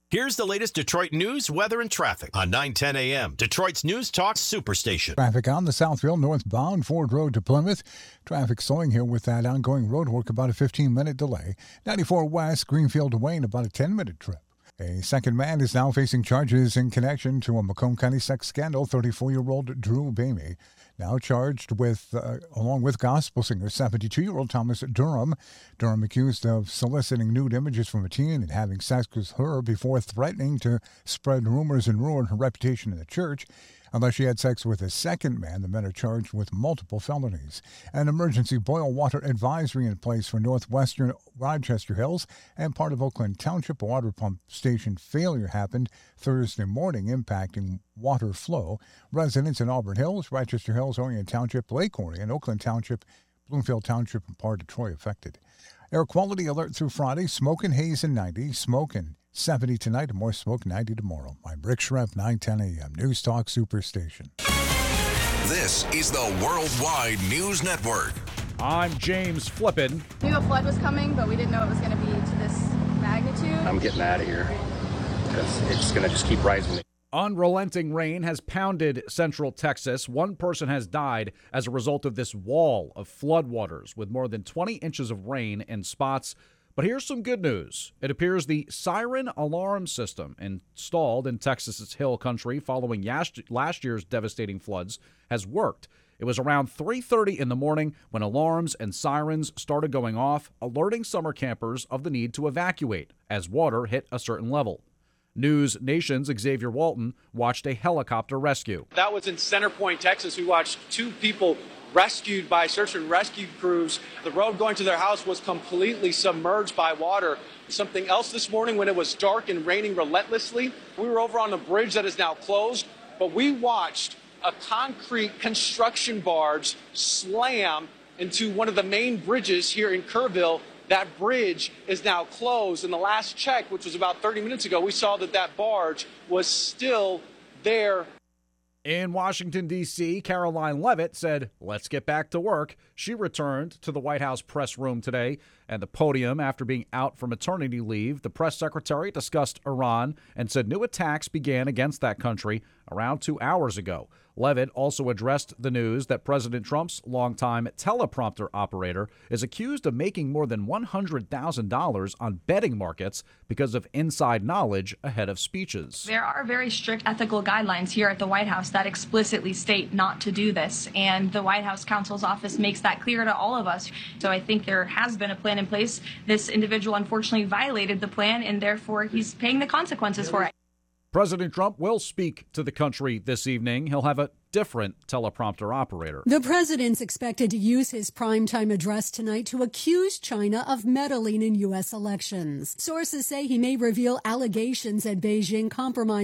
Here's the latest Detroit news, weather, and traffic on 9:10 a.m. Detroit's News Talk Superstation. Traffic on the Southfield northbound Ford Road to Plymouth. Traffic slowing here with that ongoing road work, about a 15-minute delay. 94 West, Greenfield to Wayne, about a 10-minute trip. A second man is now facing charges in connection to a Macomb County sex scandal. 34-year-old Drew Bamey now charged with, along with gospel singer 72-year-old Thomas Durham. Durham accused of soliciting nude images from a teen and having sex with her before threatening to spread rumors and ruin her reputation in the church. Unless she had sex with a second man, the men are charged with multiple felonies. An emergency boil water advisory in place for northwestern Rochester Hills and part of Oakland Township. A water pump station failure happened Thursday morning, impacting water flow. Residents in Auburn Hills, Rochester Hills, Orion Township, Lake Orion, Oakland Township, Bloomfield Township, and part of Troy affected. Air quality alert through Friday. Smoke and haze in 90. Smoke and 70 tonight and more smoke 90 tomorrow. I'm Rick Schrepp, 910 a.m. News Talk Superstation. This is the Worldwide News Network. I'm James Flippin. We knew a flood was coming, but we didn't know it was going to be to this magnitude. I'm getting out of here because it's going to just keep rising. Unrelenting rain has pounded central Texas. One person has died as a result of this wall of floodwaters with more than 20 inches of rain in spots. But here's some good news. It appears the siren alarm system installed in Texas's hill country following last year's devastating floods has worked. It was around 3:30 in the morning when alarms and sirens started going off, alerting summer campers of the need to evacuate as water hit a certain level. News Nation's Xavier Walton watched a helicopter rescue. That was in Center Point, Texas. We watched two people rescued by search and rescue crews. The road going to their house was completely submerged by water. Something else this morning when it was dark and raining relentlessly, we were over on a bridge that is now closed, but we watched a concrete construction barge slam into one of the main bridges here in Kerrville. That bridge is now closed. And the last check, which was about 30 minutes ago, we saw that barge was still there. In Washington, D.C., Caroline Leavitt said, "Let's get back to work." She returned to the White House press room today and the podium after being out for maternity leave. The press secretary discussed Iran and said new attacks began against that country around 2 hours ago. Leavitt also addressed the news that President Trump's longtime teleprompter operator is accused of making more than $100,000 on betting markets because of inside knowledge ahead of speeches. There are very strict ethical guidelines here at the White House that explicitly state not to do this, and the White House counsel's office makes that clear to all of us. So I think there has been a plan in place. This individual unfortunately violated the plan, and therefore he's paying the consequences for it. President Trump will speak to the country this evening. He'll have a different teleprompter operator. The president's expected to use his primetime address tonight to accuse China of meddling in U.S. elections. Sources say he may reveal allegations that Beijing compromised